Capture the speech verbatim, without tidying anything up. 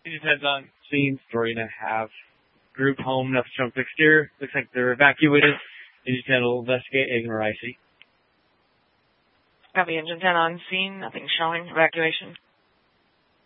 Agent ten's on scene, story and a half. Group home, enough to jump to exterior. Looks like they're evacuated. Agent ten will investigate. Ignore I C. Copy, Engine ten on scene. Nothing showing. Evacuation.